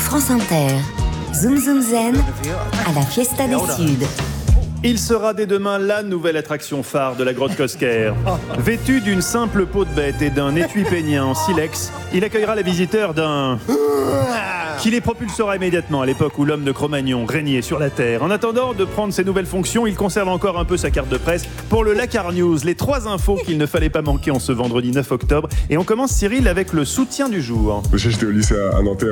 France Inter, Zoom Zoom Zen à la Fiesta des Suds. Il sera dès demain la nouvelle attraction phare de la grotte Cosquer. Vêtu d'une simple peau de bête et d'un étui pénien en silex, il accueillera les visiteurs d'un... qui les propulsera immédiatement à l'époque où l'homme de Cro-Magnon régnait sur la Terre. En attendant de prendre ses nouvelles fonctions, il conserve encore un peu sa carte de presse pour le Lakar News. Les 3 infos qu'il ne fallait pas manquer en ce vendredi 9 octobre. Et on commence, Cyril, avec le soutien du jour. J'étais au lycée à Nanterre,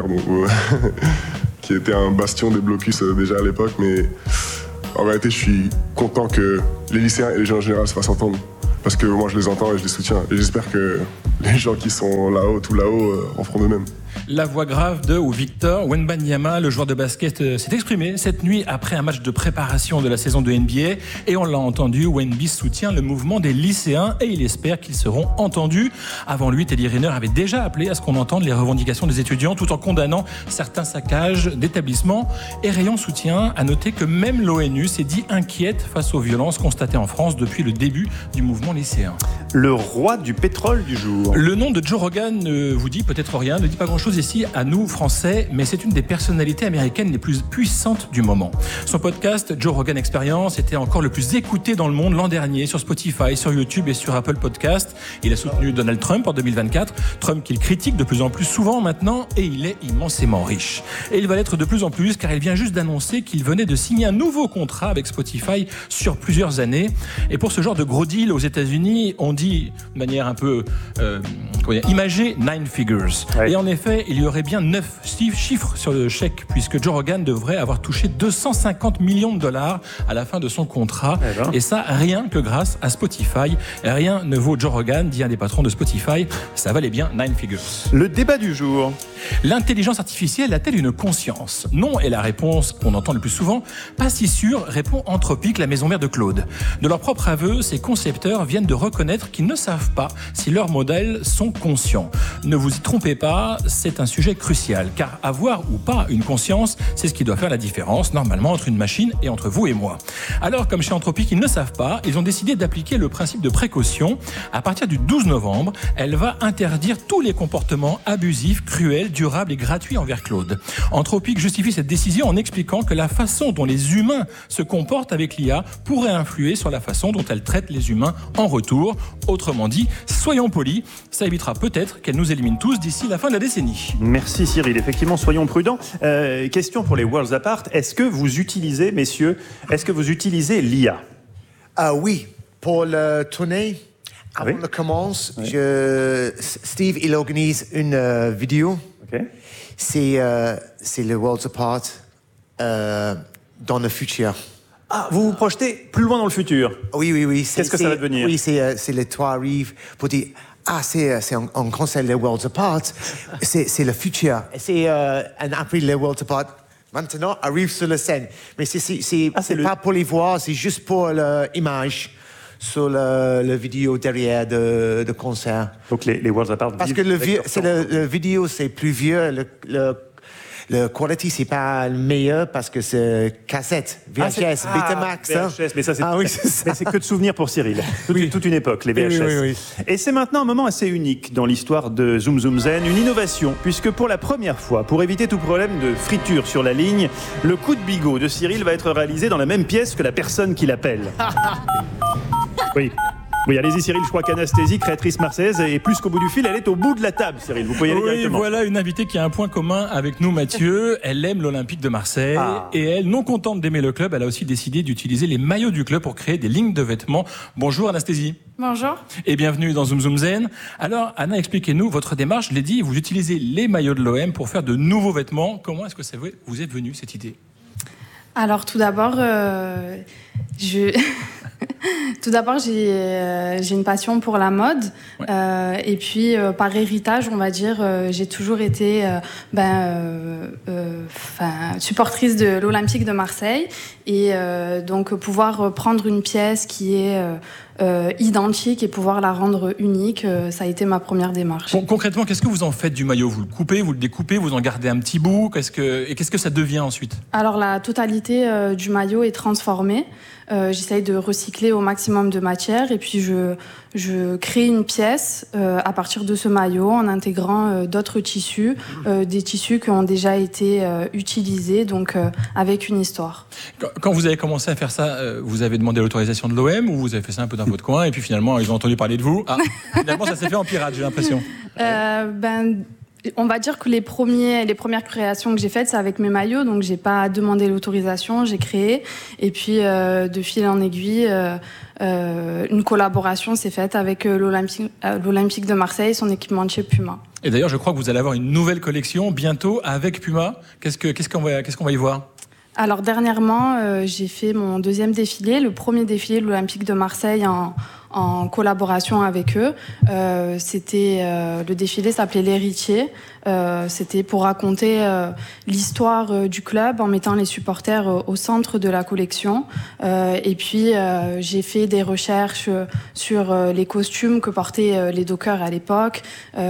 qui était un bastion des blocus déjà à l'époque, mais en réalité, je suis content que les lycéens et les gens en général se fassent entendre. Parce que moi, je les entends et je les soutiens. Et j'espère que les gens qui sont là-haut, tout là-haut, en feront de même. La voix grave de Victor Wembanyama, le joueur de basket, s'est exprimé cette nuit après un match de préparation de la saison de NBA. Et on l'a entendu, Wemby soutient le mouvement des lycéens et il espère qu'ils seront entendus. Avant lui, Teddy Riner avait déjà appelé à ce qu'on entende les revendications des étudiants tout en condamnant certains saccages d'établissements. Et rayon soutien, à noter que même l'ONU s'est dit inquiète face aux violences constatées en France depuis le début du mouvement lycéen. Le roi du pétrole du jour. Le nom de Joe Rogan ne vous dit peut-être rien, ne dit pas grand-chose ici à nous, Français, mais c'est une des personnalités américaines les plus puissantes du moment. Son podcast, Joe Rogan Experience, était encore le plus écouté dans le monde l'an dernier sur Spotify, sur YouTube et sur Apple Podcast. Il a soutenu Donald Trump en 2024, Trump qu'il critique de plus en plus souvent maintenant, et il est immensément riche. Et il va l'être de plus en plus, car il vient juste d'annoncer qu'il venait de signer un nouveau contrat avec Spotify sur plusieurs années. Et pour ce genre de gros deal aux États-Unis, on dit de manière un peu imagée 9 figures. Ouais. Et en effet, il y aurait bien 9 chiffres sur le chèque, puisque Joe Rogan devrait avoir touché 250 millions de dollars à la fin de son contrat. Et ça, rien que grâce à Spotify. Rien ne vaut Joe Rogan, dit un des patrons de Spotify. Ça valait bien 9 figures. Le débat du jour. L'intelligence artificielle a-t-elle une conscience ? Non est la réponse qu'on entend le plus souvent. Pas si sûr, répond Anthropic, la maison mère de Claude. De leur propre aveu, ces concepteurs viennent de reconnaître qu'ils ne savent pas si leurs modèles sont conscients. Ne vous y trompez pas, c'est un sujet crucial, car avoir ou pas une conscience, c'est ce qui doit faire la différence, normalement, entre une machine et entre vous et moi. Alors, comme chez Anthropic, ils ne savent pas, ils ont décidé d'appliquer le principe de précaution. À partir du 12 novembre, elle va interdire tous les comportements abusifs, cruels, durables et gratuits envers Claude. Anthropic justifie cette décision en expliquant que la façon dont les humains se comportent avec l'IA pourrait influer sur la façon dont elle traite les humains en retour. Autrement dit, soyons polis, ça évitera peut-être qu'elle nous élimine tous d'ici la fin de la décennie. Merci Cyril, effectivement, soyons prudents. Question pour les Worlds Apart, est-ce que vous utilisez, messieurs, l'IA ? Oui, pour le tournée, avant de commencer, Steve, il organise une vidéo. Okay. C'est le Worlds Apart dans le futur. Ah, vous vous projetez plus loin dans le futur ? Oui. Qu'est-ce que ça va devenir ? Oui, c'est le toit arrive pour dire c'est un concert le Worlds Apart, c'est le futur. Et après le Worlds Apart, maintenant arrive sur la scène. Mais c'est pas pour les voir, c'est juste pour l'image sur la vidéo derrière de concert. Donc les Worlds Apart. Parce que le vidéo c'est plus vieux, le quality, c'est pas le meilleur parce que c'est cassette, VHS, Betamax. VHS, mais ça, c'est, c'est ça. Mais c'est que de souvenirs pour Cyril. Toute une époque, les VHS. Oui. Et c'est maintenant un moment assez unique dans l'histoire de Zoom Zoom Zen, une innovation, puisque pour la première fois, pour éviter tout problème de friture sur la ligne, le coup de bigot de Cyril va être réalisé dans la même pièce que la personne qui l'appelle. Oui, allez-y Cyril, je crois qu'Anasthésie, créatrice marseillaise, est plus qu'au bout du fil, elle est au bout de la table, Cyril, vous pouvez y aller directement. Voilà une invitée qui a un point commun avec nous, Mathieu. Elle aime l'Olympique de Marseille et elle, non contente d'aimer le club, elle a aussi décidé d'utiliser les maillots du club pour créer des lignes de vêtements. Bonjour Anasthésie. Bonjour. Et bienvenue dans Zoom Zoom Zen. Alors Anna, expliquez-nous votre démarche. Je l'ai dit, vous utilisez les maillots de l'OM pour faire de nouveaux vêtements. Comment est-ce que ça vous est venu cette idée ? Alors tout d'abord, j'ai une passion pour la mode. Et puis par héritage, on va dire, j'ai toujours été supportrice de l'Olympique de Marseille. Et donc pouvoir prendre une pièce qui est identique et pouvoir la rendre unique, ça a été ma première démarche. Concrètement, qu'est-ce que vous en faites du maillot ? Vous le coupez, vous le découpez, vous en gardez un petit bout ? Qu'est-ce que ça devient ensuite ? Alors la totalité du maillot est transformée. J'essaye de recycler au maximum de matière et puis je je crée une pièce à partir de ce maillot en intégrant d'autres tissus, des tissus qui ont déjà été utilisés, donc avec une histoire. Quand vous avez commencé à faire ça, vous avez demandé l'autorisation de l'OM ou vous avez fait ça un peu dans votre coin et puis finalement ils ont entendu parler de vous? Finalement ça s'est fait en pirate, j'ai l'impression. On va dire que les premières créations que j'ai faites, c'est avec mes maillots, donc j'ai pas demandé l'autorisation, j'ai créé. Et puis, de fil en aiguille, une collaboration s'est faite avec l'Olympique de Marseille, son équipementier Puma. Et d'ailleurs, je crois que vous allez avoir une nouvelle collection bientôt avec Puma. Qu'est-ce qu'on va y voir? Alors, dernièrement, j'ai fait mon deuxième défilé, le premier défilé de l'Olympique de Marseille en collaboration avec eux. Le défilé s'appelait L'Héritier. C'était pour raconter l'histoire du club en mettant les supporters au centre de la collection. Et puis, j'ai fait des recherches sur les costumes que portaient les dockers à l'époque.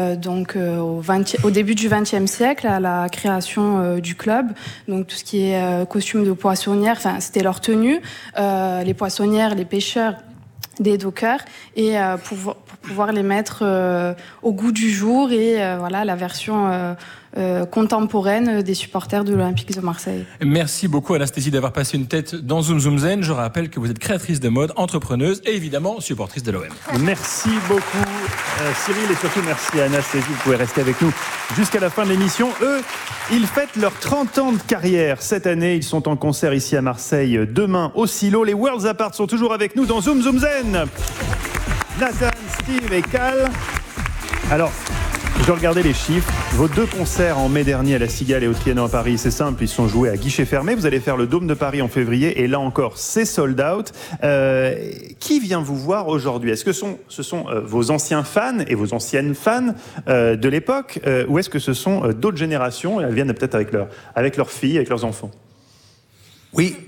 Au début du XXe siècle, à la création du club. Donc, tout ce qui est costumes de poissonnière, c'était leur tenue. Les poissonnières, les pêcheurs, des dockers, et pour pouvoir les mettre au goût du jour et la version contemporaine des supporters de l'Olympique de Marseille. Merci beaucoup Anasthésie d'avoir passé une tête dans Zoom Zoom Zen. Je rappelle que vous êtes créatrice de mode, entrepreneuse et évidemment supportrice de l'OM. Merci beaucoup Cyril et surtout merci à Anasthésie. Vous pouvez rester avec nous jusqu'à la fin de l'émission. Eux, ils fêtent leurs 30 ans de carrière cette année. Ils sont en concert ici à Marseille demain au Silo. Les Worlds Apart sont toujours avec nous dans Zoom Zoom Zen. Nathan, Steve et Cal. Alors, je regardais les chiffres. Vos 2 concerts en mai dernier à la Cigale et au Trianon à Paris, c'est simple, ils sont joués à guichet fermé. Vous allez faire le Dôme de Paris en février et là encore, c'est sold out. Qui vient vous voir aujourd'hui? Est-ce que ce sont vos anciens fans et vos anciennes fans de l'époque ou est-ce que ce sont d'autres générations? Elles viennent peut-être avec leurs filles, avec leurs enfants. Oui.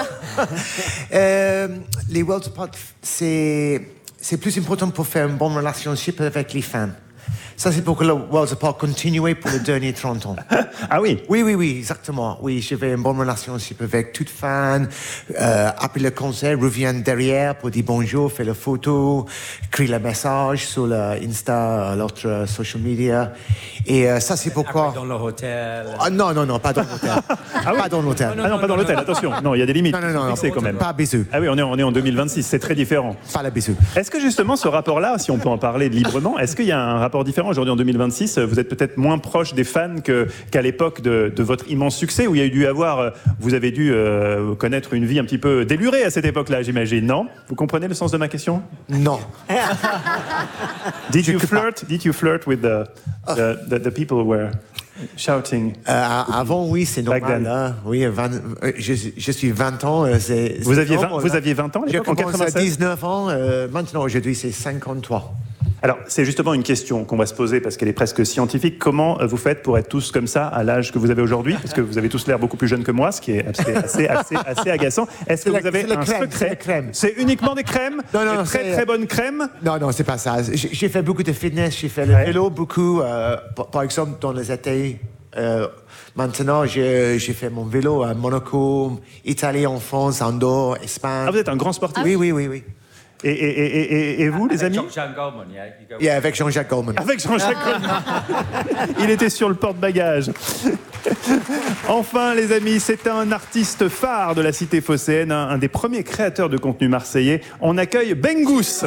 Les Worlds Apart, c'est plus important pour faire une bonne relationship avec les fans. Ça, c'est pour que le Worlds Apart continue pour les derniers 30 ans. Ah oui? Oui, exactement. Oui, j'avais une bonne relationship avec toutes fans. Après le concert, reviennent derrière pour dire bonjour, faire la photo, écrire le message sur l'Insta, l'autre social media. Et ça, c'est pourquoi... Après, dans leur hôtel. Non, pas dans l'hôtel. Pas dans l'hôtel. Ah non, pas dans l'hôtel, attention. Non, il y a des limites. Non, c'est quand même. Pas bisous. Ah oui, on est en 2026, c'est très différent. Pas la bisou. Est-ce que justement ce rapport-là, si on peut en parler librement, est-ce qu'il y a un rapport différent aujourd'hui en 2026? Vous êtes peut-être moins proche des fans qu'à l'époque de votre immense succès où il y a dû vous avez dû connaître une vie un petit peu délurée à cette époque-là, j'imagine, non? Vous comprenez le sens de ma question? Non. Did you flirt with the people who were shouting? Avant, oui, c'est normal. Hein. Oui, je suis 20 ans. Vous aviez 20 ans à J'ai l'époque, en commencé à 96? 19 ans. Maintenant, aujourd'hui, c'est 53. Alors, c'est justement une question qu'on va se poser parce qu'elle est presque scientifique. Comment vous faites pour être tous comme ça à l'âge que vous avez aujourd'hui? Parce que vous avez tous l'air beaucoup plus jeunes que moi, ce qui est assez agaçant. Est-ce que vous avez un secret? C'est uniquement des crèmes? Non, des très bonnes crèmes? Non, c'est pas ça. J'ai fait beaucoup de fitness, j'ai fait le vélo beaucoup. Par exemple, dans les étés, maintenant, j'ai fait mon vélo à Monaco, Italie, en France, Andorre, Espagne. Ah, vous êtes un grand sportif? Oui. Et vous, les amis? Avec Jean-Jacques Goldman. Avec Jean-Jacques Goldman. Il était sur le porte-bagages. Enfin, les amis, c'est un artiste phare de la cité phocéenne, un des premiers créateurs de contenu marseillais. On accueille Bengus.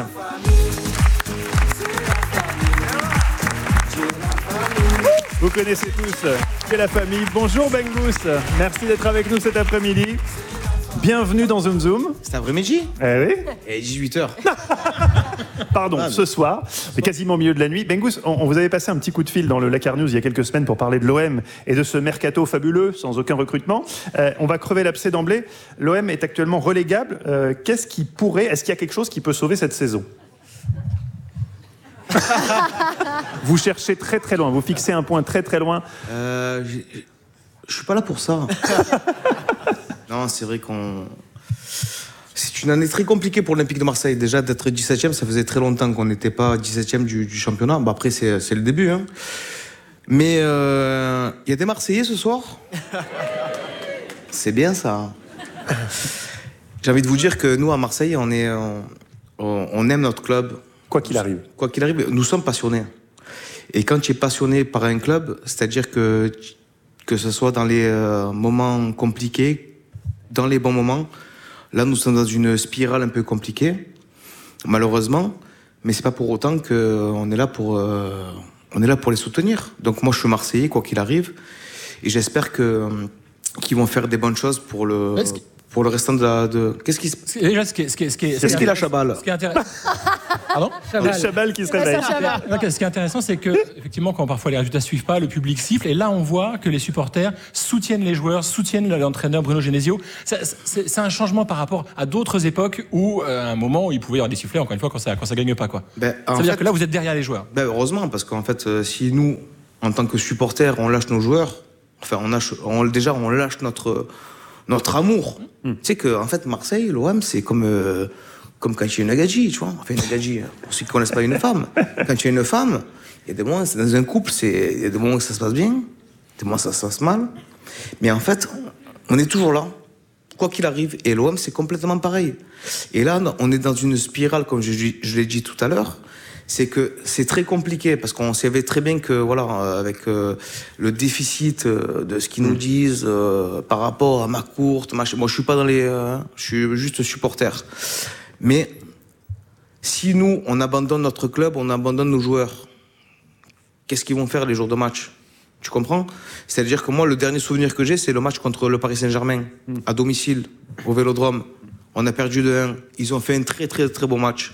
Vous connaissez tous, c'est la famille. Bonjour Bengus, merci d'être avec nous cet après-midi. Bienvenue dans Zoom Zoom. C'est après-midi? Oui. Et 18h. Pardon, ce soir, c'est quasiment au milieu de la nuit. Bengus, on vous avait passé un petit coup de fil dans le Lakar News il y a quelques semaines pour parler de l'OM et de ce mercato fabuleux, sans aucun recrutement. On va crever l'abcès d'emblée. L'OM est actuellement relégable. Est-ce qu'il y a quelque chose qui peut sauver cette saison? Vous cherchez très très loin, vous fixez un point très très loin. Je suis pas là pour ça. Non, c'est vrai c'est une année très compliquée pour l'Olympique de Marseille. Déjà, d'être 17e, ça faisait très longtemps qu'on n'était pas 17e du championnat. Bah, après, c'est le début. Hein. Mais y a des Marseillais ce soir. C'est bien ça. J'ai envie de vous dire que nous, à Marseille, on aime notre club. Quoi qu'il arrive. Quoi qu'il arrive, nous sommes passionnés. Et quand tu es passionné par un club, c'est-à-dire que ce soit dans les moments compliqués, dans les bons moments, là nous sommes dans une spirale un peu compliquée, malheureusement, mais c'est pas pour autant qu'on est là pour les soutenir. Donc moi je suis Marseillais, quoi qu'il arrive, et j'espère qu'ils vont faire des bonnes choses pour le restant Qu'est-ce qui se... Déjà, ce qui est la Chabal. Ce qui est intéressant... Pardon ? Le Chabal qui se réveille. Ce qui est intéressant, c'est que, effectivement, quand parfois les résultats ne suivent pas, le public siffle. Et là, on voit que les supporters soutiennent les joueurs, soutiennent l'entraîneur Bruno Genesio. C'est un changement par rapport à d'autres époques où, à un moment, où il pouvait y avoir des sifflets, encore une fois, quand ça gagne pas, quoi. Ça veut dire que là, vous êtes derrière les joueurs. Heureusement, parce qu'en fait, si nous, en tant que supporters, on lâche nos joueurs, enfin, on lâche notre amour. Tu sais que, en fait, Marseille, l'OM, c'est comme quand tu es une gadji, tu vois. Enfin, une gadji, pour ceux qui ne connaissent pas une femme. Quand tu es une femme, il y a des moments, c'est dans un couple, il y a des moments où ça se passe bien, des moments où ça se passe mal. Mais en fait, on est toujours là, quoi qu'il arrive. Et l'OM, c'est complètement pareil. Et là, on est dans une spirale, comme je l'ai dit tout à l'heure. C'est que c'est très compliqué parce qu'on savait très bien que avec le déficit de ce qu'ils nous disent par rapport à McCourt, moi je suis pas je suis juste supporter. Mais si nous on abandonne notre club, on abandonne nos joueurs, qu'est-ce qu'ils vont faire les jours de match? Tu comprends? C'est-à-dire que moi le dernier souvenir que j'ai, c'est le match contre le Paris Saint-Germain à domicile au Vélodrome. On a perdu 2-1. Ils ont fait un très très très beau match.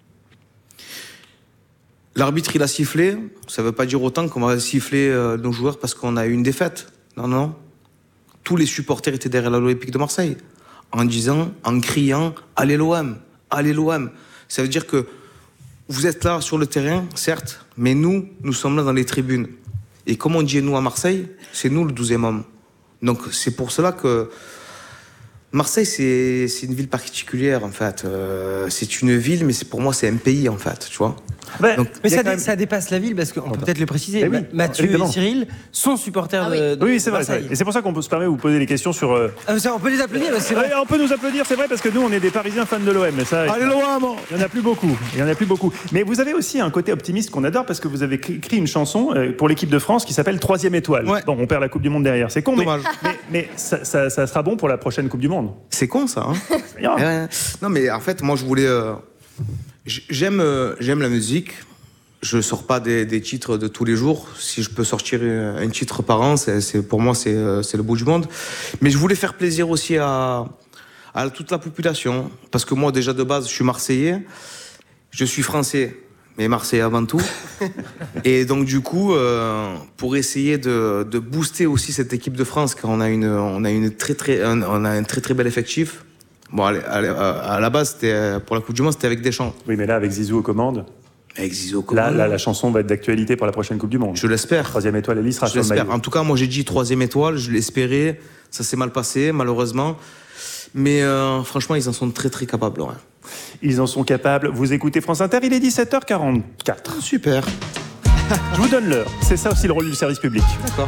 L'arbitre, il a sifflé. Ça ne veut pas dire autant qu'on va siffler nos joueurs parce qu'on a eu une défaite. Non. Tous les supporters étaient derrière l'Olympique de Marseille. En criant, allez l'OM, allez l'OM. Ça veut dire que vous êtes là sur le terrain, certes, mais nous sommes là dans les tribunes. Et comme on dit nous à Marseille, c'est nous le 12e homme. Donc c'est pour cela que Marseille, c'est une ville particulière, en fait. C'est une ville, mais pour moi, c'est un pays, en fait, tu vois. Ouais, donc, mais ça dépasse la ville, parce qu'on peut peut-être le préciser. Oui, Mathieu évidemment. Et Cyril sont supporters de oui, c'est vrai. Et c'est pour ça qu'on peut se permettre de vous poser des questions sur... on peut les applaudir, c'est vrai. On peut nous applaudir, c'est vrai, parce que nous, on est des Parisiens fans de l'OM. Mais ça, allez l'OM. Il n'y en a plus beaucoup. Mais vous avez aussi un côté optimiste qu'on adore, parce que vous avez écrit une chanson pour l'équipe de France qui s'appelle 3e étoile. Ouais. Bon, on perd la Coupe du Monde derrière, c'est con, mais ça sera bon pour la prochaine Coupe du Monde. C'est con, ça. Hein. Non, mais en fait, moi, je voulais... J'aime la musique. Je sors pas des titres de tous les jours. Si je peux sortir un titre par an, pour moi, c'est le bout du monde. Mais je voulais faire plaisir aussi à toute la population. Parce que moi, déjà, de base, je suis Marseillais. Je suis Français, mais Marseillais avant tout. Et donc, du coup, pour essayer de booster aussi cette équipe de France, car on a un très, très bel effectif. Bon, à la base, pour la Coupe du Monde, c'était avec Deschamps. Oui, mais là, avec Zizou aux commandes. Avec Zizou aux commandes. Là, la chanson va être d'actualité pour la prochaine Coupe du Monde. Je l'espère. 3e étoile, elle y sera. Je l'espère. En tout cas, moi, j'ai dit 3e étoile. Je l'espérais. Ça s'est mal passé, malheureusement. Mais franchement, ils en sont très, très capables. Ouais. Ils en sont capables. Vous écoutez France Inter, il est 17h44. Super. Je vous donne l'heure. C'est ça aussi le rôle du service public. D'accord.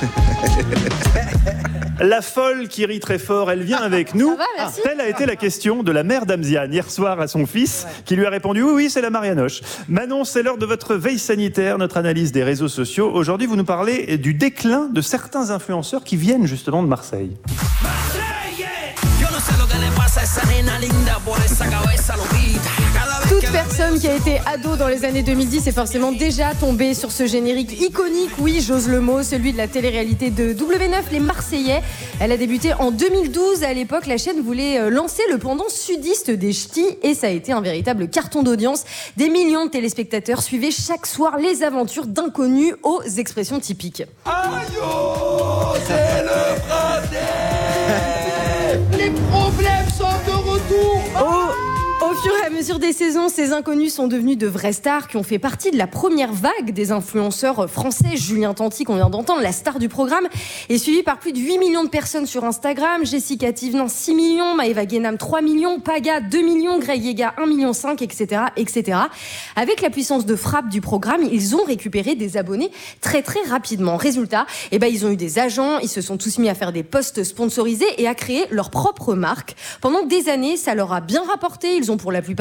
La folle qui rit très fort, elle vient avec nous. Telle a été la question de la mère d'Amziane hier soir à son fils, qui lui a répondu oui, c'est la Marianoche. Manon, c'est l'heure de votre veille sanitaire, notre analyse des réseaux sociaux. Aujourd'hui, vous nous parlez du déclin de certains influenceurs qui viennent justement de Marseille. Toute personne qui a été ado dans les années 2010 est forcément déjà tombée sur ce générique iconique, oui, j'ose le mot, celui de la télé-réalité de W9, Les Marseillais. Elle a débuté en 2012. À l'époque, la chaîne voulait lancer le pendant sudiste des ch'tis et ça a été un véritable carton d'audience. Des millions de téléspectateurs suivaient chaque soir les aventures d'inconnus aux expressions typiques. Aïe, c'est le printemps. Les problèmes sont de retour. Au fur et à mesure des saisons, ces inconnus sont devenus de vraies stars qui ont fait partie de la première vague des influenceurs français. Julien Tanti, qu'on vient d'entendre, la star du programme, est suivi par plus de 8 millions de personnes sur Instagram. Jessica Thivenin, 6 millions. Maëva Guénam, 3 millions. Paga, 2 millions. Greg Yega, 1,5 million, etc., etc. Avec la puissance de frappe du programme, ils ont récupéré des abonnés très, très rapidement. Résultat, ils ont eu des agents, ils se sont tous mis à faire des posts sponsorisés et à créer leur propre marque. Pendant des années, ça leur a bien rapporté. Ils ont pour la plupart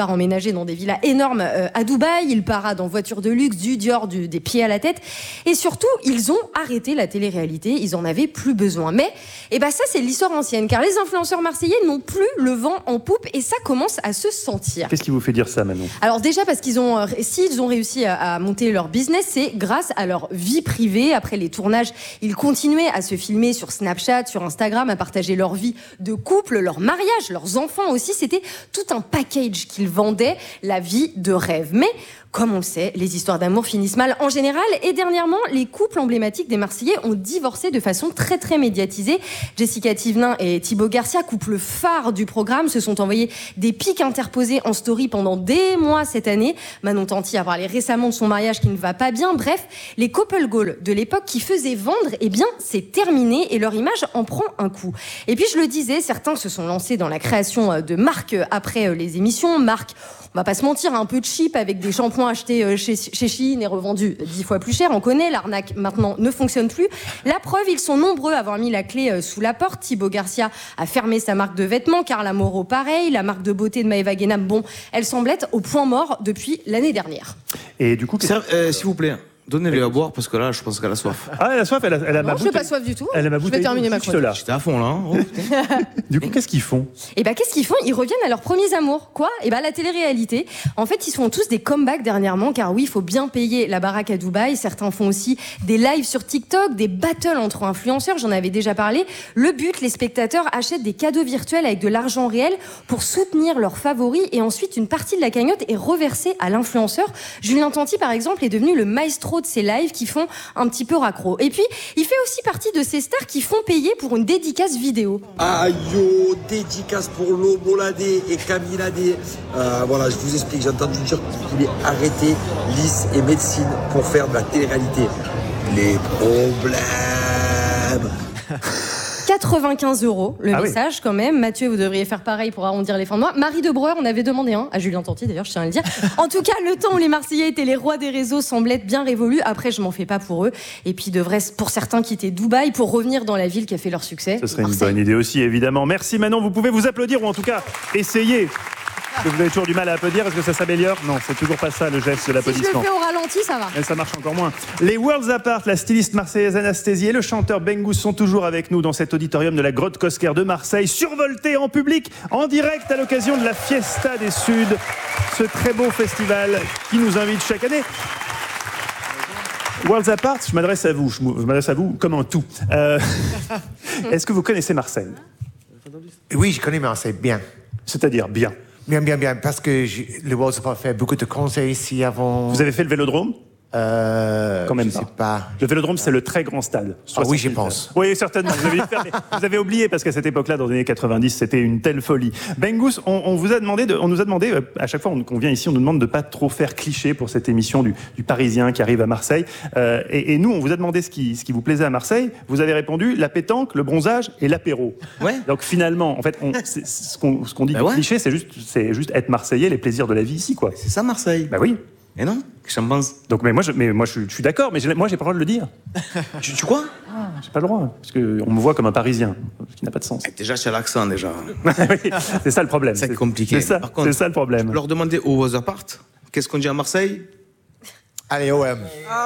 part emménager dans des villas énormes à Dubaï, il parade en voiture de luxe, du Dior, des pieds à la tête. Et surtout, ils ont arrêté la télé-réalité, ils en avaient plus besoin. Mais ça, c'est l'histoire ancienne, car les influenceurs marseillais n'ont plus le vent en poupe et ça commence à se sentir. Qu'est-ce qui vous fait dire ça, Manon ? Alors déjà parce s'ils ont réussi à monter leur business, c'est grâce à leur vie privée. Après les tournages, ils continuaient à se filmer sur Snapchat, sur Instagram, à partager leur vie de couple, leur mariage, leurs enfants aussi. C'était tout un package qu'ils vendaient, la vie de rêve. Mais comme on le sait, les histoires d'amour finissent mal en général. Et dernièrement, les couples emblématiques des Marseillais ont divorcé de façon très très médiatisée. Jessica Thivenin et Thibaut Garcia, couple phare du programme, se sont envoyés des pics interposés en story pendant des mois cette année. Manon Tanti a parlé récemment de son mariage qui ne va pas bien. Bref, les couple goals de l'époque qui faisaient vendre, c'est terminé et leur image en prend un coup. Et puis je le disais, certains se sont lancés dans la création de marques après les émissions. Marques, on va pas se mentir, un peu cheap avec des shampoings achetés chez Shein et revendus 10 fois plus cher. On connaît, l'arnaque maintenant ne fonctionne plus. La preuve, ils sont nombreux à avoir mis la clé sous la porte. Thibaut Garcia a fermé sa marque de vêtements, Carla Moreau pareil, la marque de beauté de Maëva Guénam, elle semble être au point mort depuis l'année dernière. Et du coup, s'il vous plaît, donnez-le à boire parce que là, je pense qu'elle a soif. Ah, elle a soif, elle a ma bouteille. Je n'ai pas soif du tout. Elle a ma je bouteille. vais terminer ma chronique. J'étais à fond là. Du coup, qu'est-ce qu'ils font ? Qu'est-ce qu'ils font ? Ils reviennent à leurs premiers amours. Quoi ? La télé-réalité. En fait, ils font tous des comebacks dernièrement, car oui, il faut bien payer la baraque à Dubaï. Certains font aussi des lives sur TikTok, des battles entre influenceurs. J'en avais déjà parlé. Le but, les spectateurs achètent des cadeaux virtuels avec de l'argent réel pour soutenir leurs favoris et ensuite une partie de la cagnotte est reversée à l'influenceur. Julien Tanti, par exemple, est devenu le maestro de ces lives qui font un petit peu raccro. Et puis, il fait aussi partie de ces stars qui font payer pour une dédicace vidéo. Aïe, yo, dédicace pour Loboladé et Camiladé. Voilà, je vous explique, j'ai entendu dire qu'il voulait arrêter lycée et médecine pour faire de la télé-réalité. Les problèmes. 95 € le message quand même. Mathieu, vous devriez faire pareil pour arrondir les fins de mois. Marie de Breuer, on avait demandé un à Julien Tanti d'ailleurs, je tiens à le dire. En tout cas, le temps où les Marseillais étaient les rois des réseaux semble être bien révolu. Après, je m'en fais pas pour eux. Et puis, ils devraient, pour certains, quitter Dubaï pour revenir dans la ville qui a fait leur succès. Ce serait une bonne idée aussi, évidemment. Merci Manon, vous pouvez vous applaudir ou en tout cas essayer. Que vous avez toujours du mal à applaudir, est-ce que ça s'améliore ? Non, c'est toujours pas ça le geste de l'applaudissement. Si je le fais au ralenti, ça va. Mais ça marche encore moins. Les Worlds Apart, la styliste marseillaise Anasthésie et le chanteur Bengous sont toujours avec nous dans cet auditorium de la Grotte Cosquer de Marseille, survolté en public, en direct à l'occasion de la Fiesta des Suds, ce très beau festival qui nous invite chaque année. Worlds Apart, je m'adresse à vous comme un tout. Est-ce que vous connaissez Marseille ? Oui, je connais Marseille bien. C'est-à-dire bien ? Bien, parce que le Worlds Apart fait beaucoup de conseils ici avant. Vous avez fait le Vélodrome ? Quand même je sais pas. Le Vélodrome, c'est le très grand stade. Oui, j'y pense. Oui, certainement. Vous avez oublié parce qu'à cette époque-là, dans les années 90, c'était une telle folie. Bengous, on nous a demandé, à chaque fois qu'on vient ici, on nous demande de pas trop faire cliché pour cette émission du Parisien qui arrive à Marseille. Et nous, on vous a demandé ce qui vous plaisait à Marseille. Vous avez répondu la pétanque, le bronzage et l'apéro. Ouais. Donc finalement, en fait, ce qu'on dit cliché, c'est juste être Marseillais, les plaisirs de la vie ici, quoi. C'est ça Marseille. Bah oui. Et non, qu'est-ce que j'en pense ? Donc, mais moi, je suis d'accord, mais moi, j'ai pas le droit de le dire. Tu quoi ? J'ai pas le droit, parce qu'on me voit comme un Parisien, ce qui n'a pas de sens. Déjà, c'est l'accent, déjà. Oui, c'est ça le problème. C'est compliqué. Par contre, c'est ça le problème. Je leur demandais aux Worlds Apart, qu'est-ce qu'on dit à Marseille ? Allez, OM.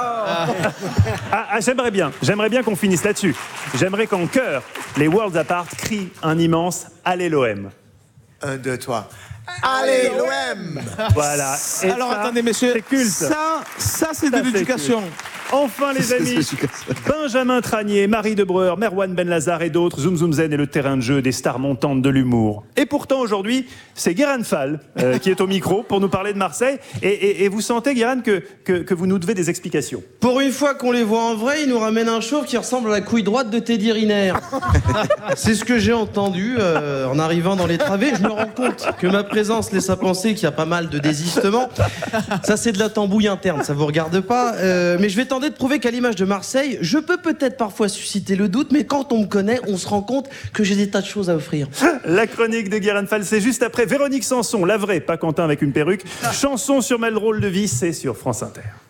J'aimerais bien qu'on finisse là-dessus. J'aimerais qu'en chœur, les Worlds Apart crient un immense « Allez l'OM ». 1, 2, 3. Allez, l'OM. Voilà. Et alors, ça, attendez, messieurs, c'est culte. Ça c'est de l'éducation. Enfin, les amis, Benjamin Tranier, Marie de Breuer, Merwan Benlazar et d'autres, Zoom Zoom Zen est le terrain de jeu des stars montantes de l'humour. Et pourtant, aujourd'hui, c'est Guérin Fall qui est au micro pour nous parler de Marseille. Et vous sentez, Guérin, que vous nous devez des explications. Pour une fois qu'on les voit en vrai, ils nous ramènent un chauve qui ressemble à la couille droite de Teddy Riner. C'est ce que j'ai entendu en arrivant dans les travées. Je me rends compte que ma présence laisse à penser qu'il y a pas mal de désistements. Ça, c'est de la tambouille interne, ça vous regarde pas. Mais je vais tenter de prouver qu'à l'image de Marseille, je peux peut-être parfois susciter le doute, mais quand on me connaît, on se rend compte que j'ai des tas de choses à offrir. La chronique de Guérin Fall, c'est juste après Véronique Sanson, la vraie, pas Quentin avec une perruque. Chanson sur ma drôle de vie, c'est sur France Inter.